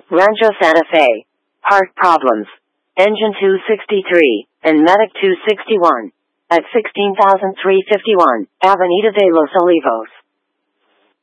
Rancho Santa Fe. Heart problems. Engine 263, and Medic 261. At 16,351, Avenida de los Olivos.